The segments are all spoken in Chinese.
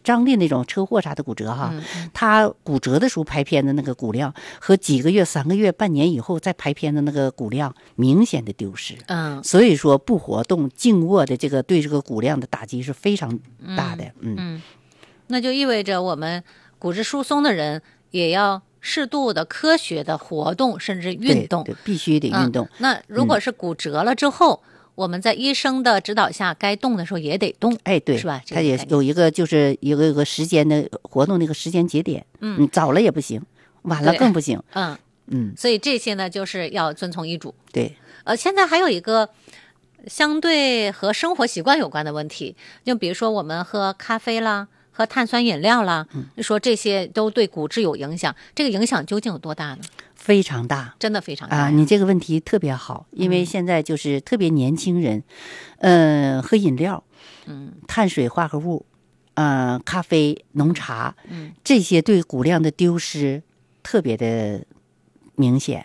张力那种车祸啥的骨折哈，他骨折的时候排片的那个骨量和几个月、3个月、半年以后再排片的那个骨量明显的丢失。所以说不活动、静卧的这个对这个骨量的打击是非常大的。 那就意味着我们骨质疏松的人也要适度的科学的活动，甚至运动。 对，必须得运动。 那如果是骨折了之后，我们在医生的指导下该动的时候也得动。 对， 是吧？ 它也有一个就是有个时间的活动那个时间节点。早了也不行，晚了更不行。 所以这些呢就是要遵从医嘱。 对。 现在还有一个相对和生活习惯有关的问题，就比如说我们喝咖啡啦，喝碳酸饮料啦，说这些都对骨质有影响，这个影响究竟有多大呢？ 非常大， 真的非常大你这个问题特别好，因为现在就是特别年轻人，喝饮料，碳水化合物，咖啡、浓茶，这些对骨量的丢失特别的明显。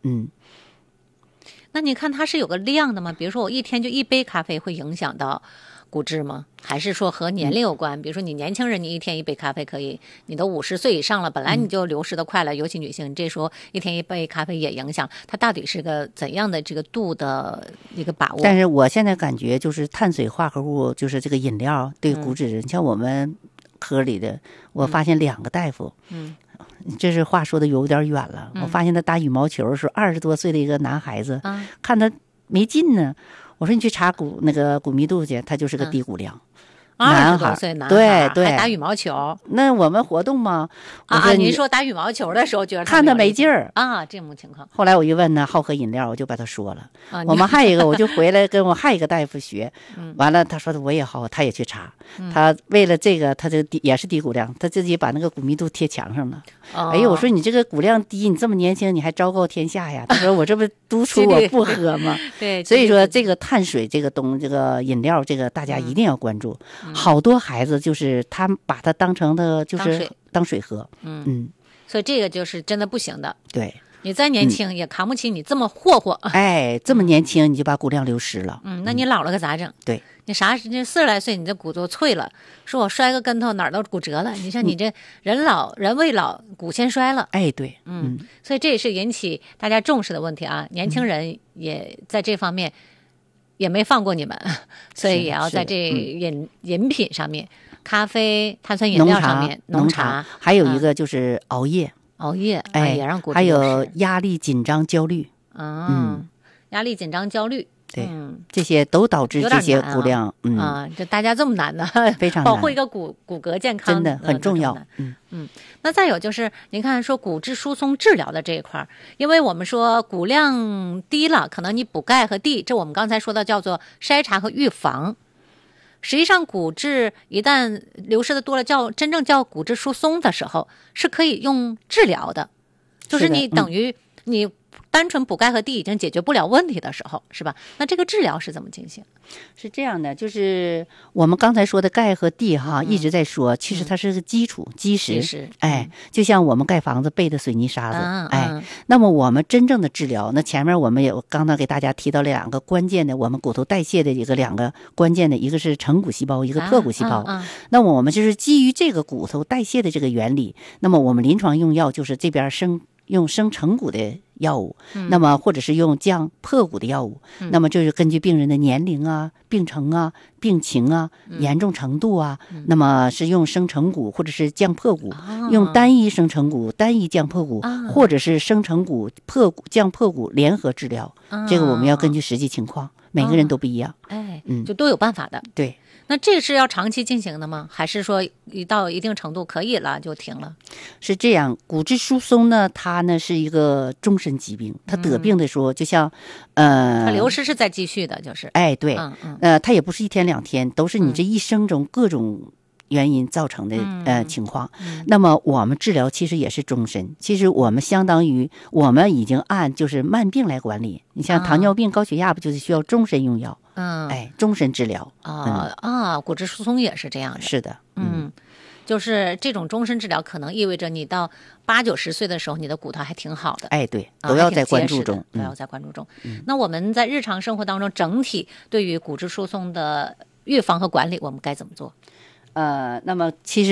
那你看它是有个量的吗？比如说我一天就1杯咖啡会影响到骨质吗？还是说和年龄有关？比如说你年轻人，你一天1杯咖啡可以，你都50岁以上了，本来你就流失的快了，尤其女性，这时候一天1杯咖啡也影响。它到底是个怎样的这个度的一个把握？ 但是我现在感觉就是碳水化合物，就是这个饮料对骨质，你像我们科里的，我发现2个大夫，这是话说的有点远了。我发现他打羽毛球的时候，20多岁的一个男孩子，看他没劲呢，我说你去查骨密度去，他就是个低骨量。 20多岁男孩，对，还打羽毛球。 那我们活动吗？ 您说打羽毛球的时候觉得看他没劲儿这种情况。 后来我一问呢，好喝饮料，我就把他说了。我们还有一个，我就回来跟我还有一个大夫学，完了他说的我也好，他也去查。他为了这个，他这也是低骨量，他自己把那个骨密度贴墙上了。哎呦，我说你这个骨量低，你这么年轻，你还昭告天下呀？他说我这不督促我不喝吗？ 对， 所以说这个碳水这个这个饮料，这个大家一定要关注。好多孩子就是他把它当成的就是当水喝。 所以这个就是真的不行的。 对。 你再年轻也扛不起你这么霍霍。 这么年轻你就把骨量流失了。 那你老了可咋整？ 对， 你啥时间40来岁，你这骨都脆了，说我摔个跟头哪儿都骨折了。你像你这人未老，骨先衰了。 对， 所以这也是引起大家重视的问题啊。年轻人也在这方面也没放过你们，所以也要在这饮品上面，咖啡、碳酸饮料上面，浓茶， 还有一个就是熬夜， 也让骨质还有压力、紧张、焦虑。 压力、紧张、焦虑， 对，这些都导致这些骨量。 这大家这么难的， 非常难， 保护一个骨骼健康真的很重要。 那再有就是，您看说骨质疏松治疗的这一块，因为我们说骨量低了，可能你补钙和D，这我们刚才说的叫做筛查和预防。实际上，骨质一旦流失的多了，真正叫骨质疏松的时候，是可以用治疗的，就是你等于你单纯补钙和 D 已经解决不了问题的时候，是吧？那这个治疗是怎么进行？ 是这样的，就是我们刚才说的钙和 D 一直在说，其实它是个基础基石。就像我们盖房子备的水泥沙子。那么我们真正的治疗，那前面我们也刚才给大家提到了2个关键的，我们骨头代谢的2个关键的，一个是成骨细胞，一个破骨细胞。那么我们就是基于这个骨头代谢的这个原理，那么我们临床用药就是这边用生成骨的药物，那么或者是用降破骨的药物，那么就是根据病人的年龄啊、病程啊、病情啊、严重程度啊，那么是用生成骨或者是降破骨，用单一生成骨、单一降破骨，或者是生成骨、破骨、降破骨联合治疗。这个我们要根据实际情况，每个人都不一样。 就都有办法的。 对。 那这是要长期进行的吗？还是说到一定程度可以了就停了？ 是这样，骨质疏松呢，它呢是一个终身疾病，它得病的时候，就像它流失是在继续的，就是对，它也不是1天2天，都是你这一生中各种原因造成的情况。那么我们治疗其实也是终身，其实我们相当于我们已经按就是慢病来管理。你像糖尿病、高血压不就是需要终身用药？终身治疗。 骨质疏松也是这样的。 是的。 就是这种终身治疗可能意味着你到80、90岁的时候，你的骨头还挺好的。 对，都要在关注中， 都要在关注中。那我们在日常生活当中，整体对于骨质疏松的预防和管理，我们该怎么做？ 那么其实